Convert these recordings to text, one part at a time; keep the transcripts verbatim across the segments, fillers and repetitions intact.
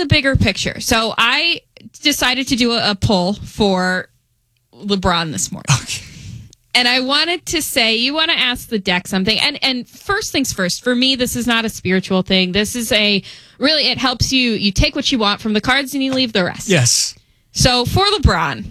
the bigger picture. So I decided to do a, a poll for LeBron this morning. Okay. And I wanted to say, you want to ask the deck something. And and first things first, for me, this is not a spiritual thing. This is a, really, it helps you, you take what you want from the cards and you leave the rest. Yes. So for LeBron,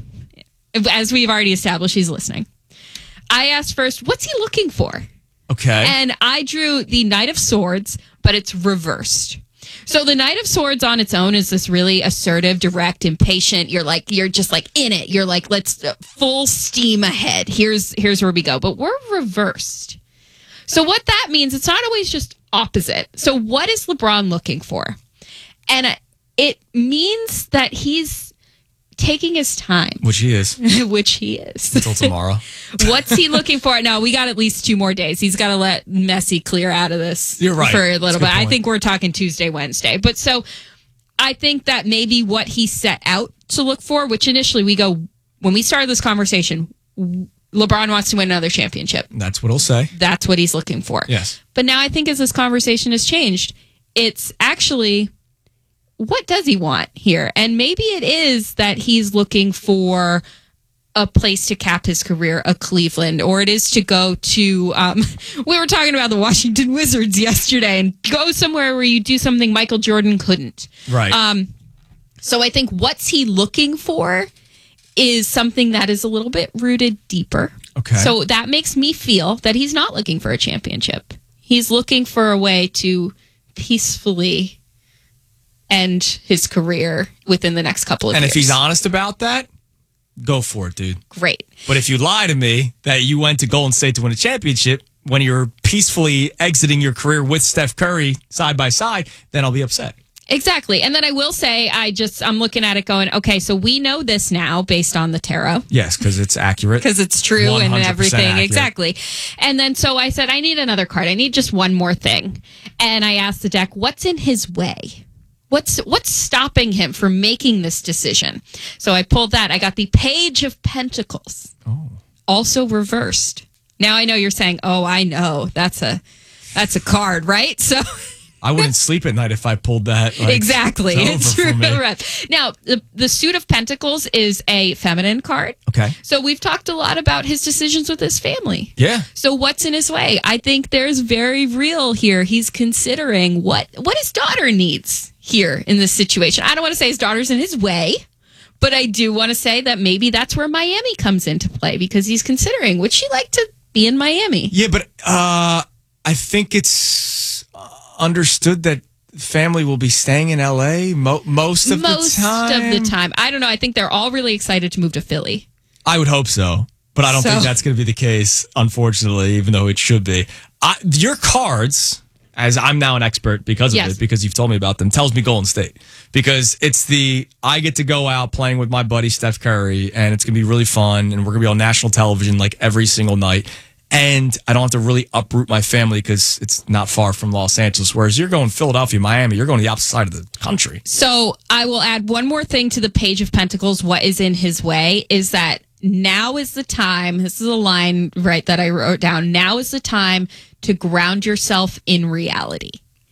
as we've already established, he's listening. I asked first, what's he looking for? Okay. And I drew the Knight of Swords, but it's reversed. So the Knight of Swords on its own is this really assertive, direct, impatient. You're like, you're just like in it. You're like, let's uh, full steam ahead. Here's, here's where we go. But we're reversed. So what that means, it's not always just opposite. So what is LeBron looking for? And uh, it means that he's taking his time. Which he is. Which he is. Until tomorrow. What's he looking for? No, we got at least two more days. He's got to let Messi clear out of this You're right. for a little bit. Point. I think we're talking Tuesday, Wednesday. But so I think that maybe what he set out to look for, which initially we go, when we started this conversation, LeBron wants to win another championship. That's what he'll say. That's what he's looking for. Yes. But now I think as this conversation has changed, it's actually, what does he want here? And maybe it is that he's looking for a place to cap his career, a Cleveland, or it is to go to, um, we were talking about the Washington Wizards yesterday, and go somewhere where you do something Michael Jordan couldn't. Right. Um, so I think what's he looking for is something that is a little bit rooted deeper. Okay. So that makes me feel that he's not looking for a championship. He's looking for a way to peacefully end his career within the next couple of and years. if he's honest about that, go for it, dude. Great. But if you lie to me that you went to Golden State to win a championship when you're peacefully exiting your career with Steph Curry side by side, then I'll be upset. Exactly. And then I will say, I just, I'm looking at it going, okay, so we know this now based on the tarot. Yes, because it's accurate. Because it's true and everything. Accurate. Exactly. And then so I said, I need another card. I need just one more thing. And I asked the deck, what's in his way? What's what's stopping him from making this decision? So I pulled that. I got the Page of Pentacles. Oh. Also reversed. Now I know you're saying, oh, I know. That's a that's a card, right? So I wouldn't sleep at night if I pulled that. Like, exactly. It's, it's real rough. Now, the, the Suit of Pentacles is a feminine card. Okay. So we've talked a lot about his decisions with his family. Yeah. So what's in his way? I think there's very real here. He's considering what what his daughter needs here in this situation. I don't want to say his daughter's in his way, but I do want to say that maybe that's where Miami comes into play, because he's considering, would she like to be in Miami? Yeah, but uh, I think it's understood that family will be staying in L A mo- most of most the time. Most of the time. I don't know. I think they're all really excited to move to Philly. I would hope so, but I don't So- think that's going to be the case, unfortunately, even though it should be. I, your cards, as I'm now an expert because of Yes. it, because you've told me about them, tells me Golden State. Because it's the, I get to go out playing with my buddy Steph Curry, and it's going to be really fun, and we're going to be on national television like every single night. And I don't have to really uproot my family because it's not far from Los Angeles. Whereas you're going Philadelphia, Miami, you're going to the opposite side of the country. So I will add one more thing to the Page of Pentacles. What is in his way is that now is the time. This is a line, right, that I wrote down. Now is the time to ground yourself in reality.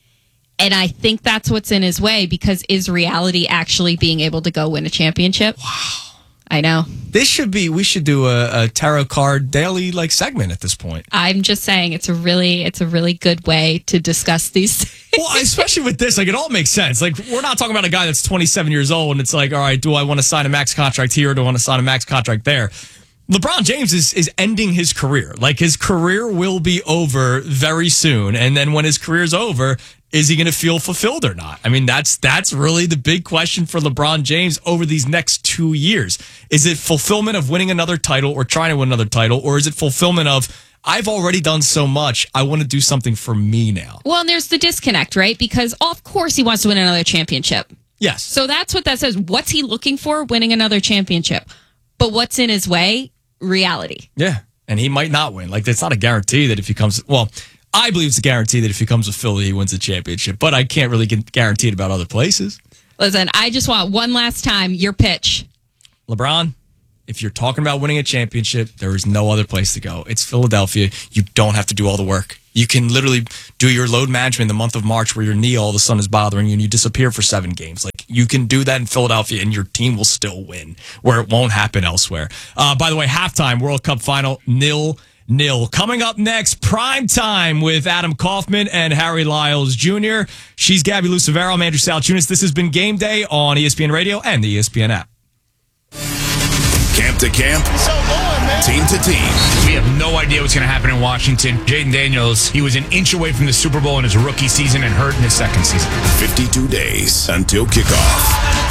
And I think that's what's in his way, because is reality actually being able to go win a championship? Wow. I know. This should be, we should do a, a tarot card daily like segment at this point. I'm just saying it's a really, it's a really good way to discuss these things. Well, especially with this, like it all makes sense. Like we're not talking about a guy that's twenty-seven years old and it's like, all right, do I want to sign a max contract here or do I want to sign a max contract there? LeBron James is, is ending his career. Like his career will be over very soon. And then when his career's over, is he going to feel fulfilled or not? I mean, that's that's really the big question for LeBron James over these next two years. Is it fulfillment of winning another title or trying to win another title? Or is it fulfillment of, I've already done so much, I want to do something for me now? Well, and there's the disconnect, right? Because of course he wants to win another championship. Yes. So that's what that says. What's he looking for? Winning another championship. But what's in his way? Reality. Yeah. And he might not win. Like, it's not a guarantee that if he comes, well, I believe it's a guarantee that if he comes with Philly, he wins the championship. But I can't really get guaranteed about other places. Listen, I just want one last time your pitch. LeBron, if you're talking about winning a championship, there is no other place to go. It's Philadelphia. You don't have to do all the work. You can literally do your load management in the month of March where your knee all of a sudden is bothering you and you disappear for seven games. Like, You can do that in Philadelphia, and your team will still win, where it won't happen elsewhere. Uh, by the way, halftime World Cup final, nil nil. Coming up next, prime time with Adam Kaufman and Harry Lyles Junior She's Gabby Lucevero. I'm Andrew Salchunas. This has been Game Day on E S P N Radio and the E S P N app. Camp to camp, so going, man. Team to team. We have no idea what's going to happen in Washington. Jaden Daniels, he was an inch away from the Super Bowl in his rookie season and hurt in his second season. fifty-two days until kickoff.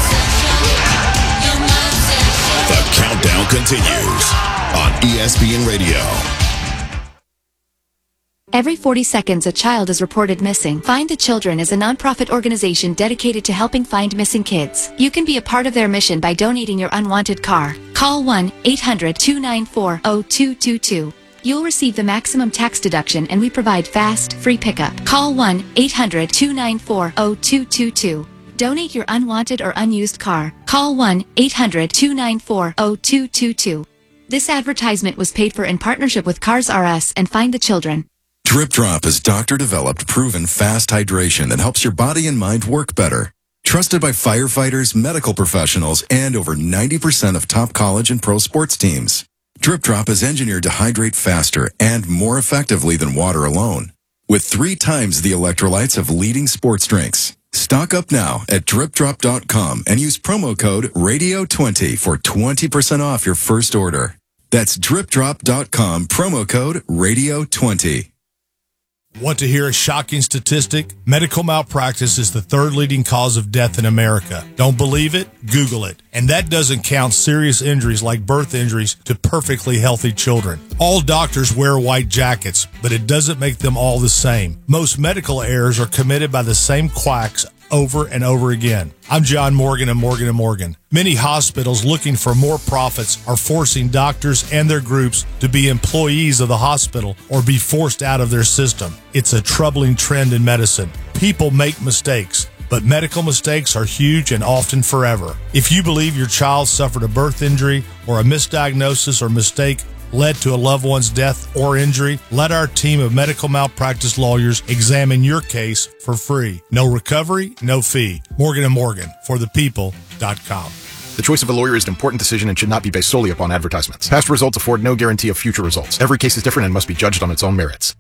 The countdown continues on E S P N Radio. Every forty seconds, a child is reported missing. Find the Children is a nonprofit organization dedicated to helping find missing kids. You can be a part of their mission by donating your unwanted car. Call one eight hundred two nine four zero two two two. You'll receive the maximum tax deduction, and we provide fast, free pickup. Call one eight hundred two nine four zero two two two. Donate your unwanted or unused car. Call one eight hundred two nine four zero two two two. This advertisement was paid for in partnership with Cars R Us and Find the Children. Drip Drop is doctor-developed, proven fast hydration that helps your body and mind work better. Trusted by firefighters, medical professionals, and over ninety percent of top college and pro sports teams. Drip Drop is engineered to hydrate faster and more effectively than water alone, with three times the electrolytes of leading sports drinks. Stock up now at drip drop dot com and use promo code radio twenty for twenty percent off your first order. That's drip drop dot com, promo code radio twenty. Want to hear a shocking statistic? Medical malpractice is the third leading cause of death in America. Don't believe it? Google it. And that doesn't count serious injuries like birth injuries to perfectly healthy children. All doctors wear white jackets, but it doesn't make them all the same. Most medical errors are committed by the same quacks over and over again. I'm John Morgan of Morgan and Morgan. Many hospitals looking for more profits are forcing doctors and their groups to be employees of the hospital or be forced out of their system. It's a troubling trend in medicine. People make mistakes, but medical mistakes are huge and often forever. If you believe your child suffered a birth injury or a misdiagnosis or mistake led to a loved one's death or injury, let our team of medical malpractice lawyers examine your case for free. No recovery, no fee. Morgan and Morgan, for the people dot com. The choice of a lawyer is an important decision and should not be based solely upon advertisements. Past results afford no guarantee of future results. Every case is different and must be judged on its own merits.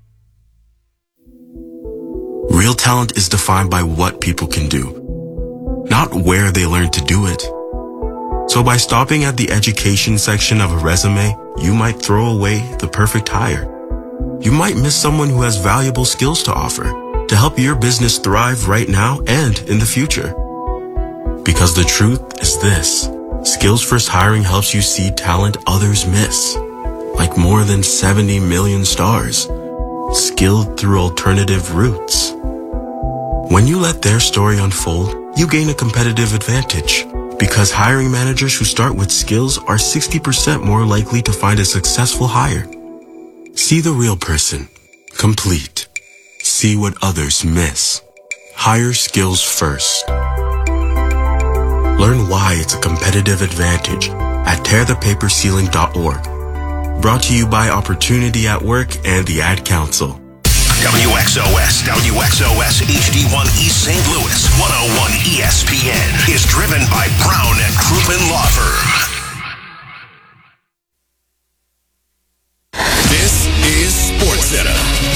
Real talent is defined by what people can do, not where they learn to do it. So by stopping at the education section of a resume, you might throw away the perfect hire. You might miss someone who has valuable skills to offer to help your business thrive right now and in the future. Because the truth is this: Skills First Hiring helps you see talent others miss, like more than seventy million stars, skilled through alternative routes. When you let their story unfold, you gain a competitive advantage. Because hiring managers who start with skills are sixty percent more likely to find a successful hire. See the real person. Complete. See what others miss. Hire skills first. Learn why it's a competitive advantage at tear the paper ceiling dot org. Brought to you by Opportunity at Work and the Ad Council. W X O S, W X O S H D one East Saint Louis, one oh one E S P N is driven by Brown and Crouppen Law Firm. This is SportsCenter.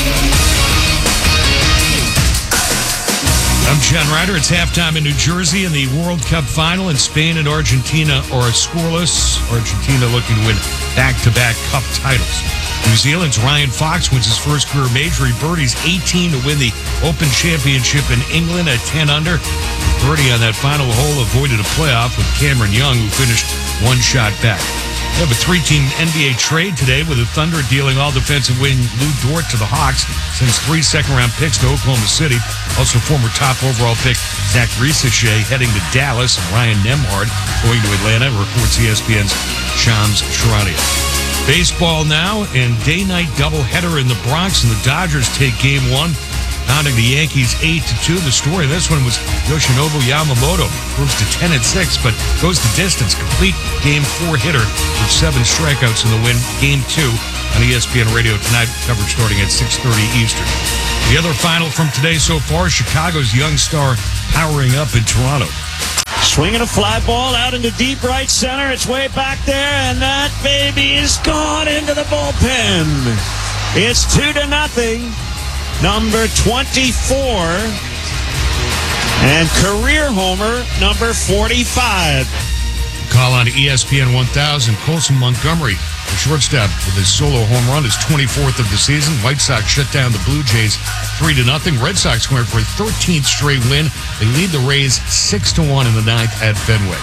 I'm John Ryder. It's halftime in New Jersey in the World Cup final, and Spain and Argentina are scoreless. Argentina looking to win back-to-back cup titles. New Zealand's Ryan Fox wins his first career major. He birdies eighteen to win the Open Championship in England at ten under. Birdie on that final hole avoided a playoff with Cameron Young, who finished one shot back. We have a three-team N B A trade today, with the Thunder dealing all defensive wing Lou Dort to the Hawks, sends three second-round picks to Oklahoma City. Also, former top overall pick Zach Risache heading to Dallas, and Ryan Nembhard going to Atlanta, reports E S P N's Shams Charania. Baseball now, and day-night doubleheader in the Bronx, and the Dodgers take game one, pounding the Yankees eight to two. The story of this one was Yoshinobu Yamamoto moves to ten and six, but goes the distance. Complete game four hitter with seven strikeouts in the win. Game two on E S P N Radio tonight. Coverage starting at six thirty Eastern. The other final from today so far, Chicago's young star powering up in Toronto. Swinging a fly ball out into deep right center. It's way back there, and that baby is gone into the bullpen. It's two to nothing. Number twenty-four. And career homer, number forty-five. Call on E S P N one thousand. Colson Montgomery, the shortstop, with his solo home run, his twenty-fourth of the season. White Sox shut down the Blue Jays three to nothing. Red Sox going for a thirteenth straight win. They lead the Rays six to one in the ninth at Fenway.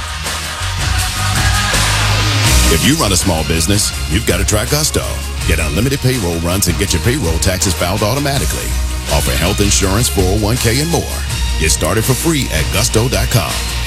If you run a small business, you've got to try Gusto. Get unlimited payroll runs and get your payroll taxes filed automatically. Offer health insurance, four oh one k, and more. Get started for free at gusto dot com.